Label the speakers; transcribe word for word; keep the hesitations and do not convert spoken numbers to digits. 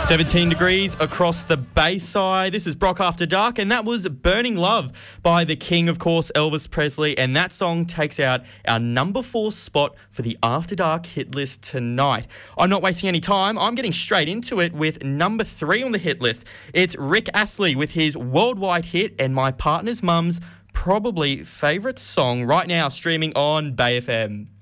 Speaker 1: seventeen degrees across the Bayside. This is Brock After Dark, and that was Burning Love by the king, of course, Elvis Presley. And that song takes out our number four spot for the After Dark hit list tonight. I'm not wasting any time. I'm getting straight into it with number three on the hit list. It's Rick Astley with his worldwide hit and my partner's mum's probably favourite song right now, streaming on Bay F M.